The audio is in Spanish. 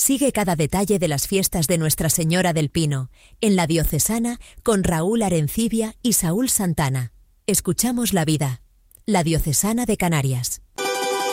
Sigue cada detalle de las fiestas de Nuestra Señora del Pino, en La Diocesana, con Raúl Arencibia y Saúl Santana. Escuchamos la vida. La Diocesana de Canarias.